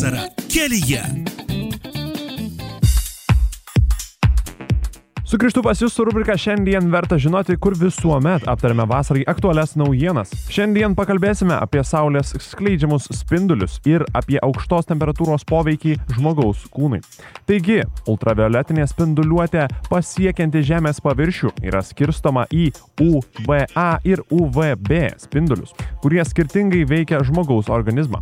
vasara kelyje. Sugrįžtu pas jūs su rubrika Šiandien verta žinoti, kur visuomet aptarėme vasarai aktualias naujienas. Šiandien pakalbėsime apie saulės skleidžiamus spindulius ir apie aukštos temperatūros poveikį žmogaus kūnui. Taigi, ultravioletinė spinduliuotė pasiekianti Žemės paviršių yra skirstoma į UVA ir UVB spindulius, kurie skirtingai veikia žmogaus organizmą.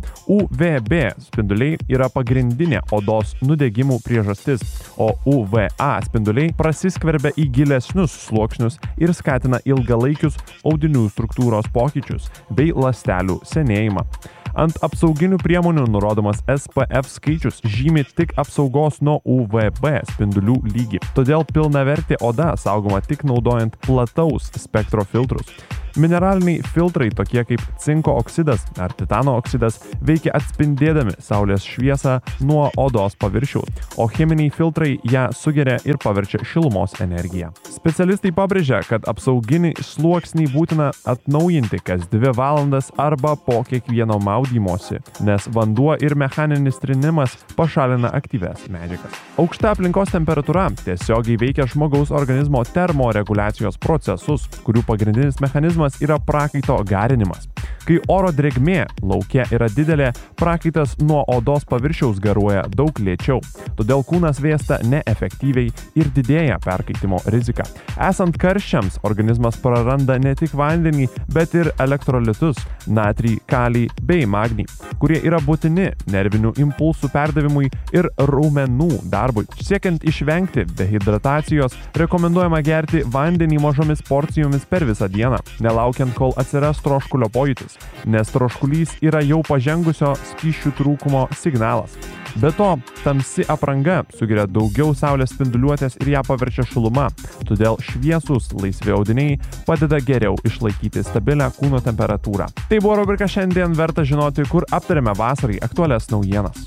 UVB spinduliai yra pagrindinė odos nudegimų priežastis, o UVA spinduliai prasiskverbia į gilesnius sluoksnius ir skatina ilgalaikius audinių struktūros pokyčius bei ląstelių senėjimą. Ant apsauginių priemonių nurodomas SPF skaičius žymi tik apsaugos nuo UVB spindulių lygį. Todėl pilnavertė oda saugoma tik naudojant plataus spektro filtrus. Mineraliniai filtrai tokie kaip cinko oksidas ar titano oksidas veikia atspindėdami saulės šviesą nuo odos paviršiaus, o cheminiai filtrai ją sugeria ir paverčia šilumos energiją. Specialistai pabrėžia, kad apsauginį sluoksnį būtina atnaujinti kas 2 valandas arba po kiekvieno maudymosi, nes vanduo ir mechaninis trinimas pašalina aktyvias medžiagas. Aukšta aplinkos temperatūra tiesiogiai veikia žmogaus organizmo termoreguliacijos procesus, kurių pagrindinis mechanizmas yra prakaito garinimas. Kai oro drėgmė lauke yra didelė, prakaitas nuo odos paviršiaus garuoja daug lėčiau, todėl kūnas vėsta neefektyviai ir didėja perkaitimo rizika. Esant karščiams, organizmas praranda ne tik vandenį, bet ir elektrolitus – natrį, kalį bei magnį, kurie yra būtini nervinių impulsų perdavimui ir raumenų darbui. Siekiant išvengti dehidratacijos, rekomenduojama gerti vandenį mažomis porcijomis per visą dieną, nelaukiant, kol atsiras troškulio pojūtis, nes troškulys yra jau pažengusio skysčių trūkumo signalas. Be to, tamsi apranga sugeria daugiau saulės spinduliuotės ir ją paverčia šiluma, todėl šviesūs laisvi audiniai padeda geriau išlaikyti stabilią kūno temperatūrą. Tai buvo rubrika Šiandien verta žinoti, kur aptarėme vasarai aktualias naujienas.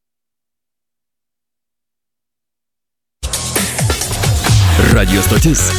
Radio stotis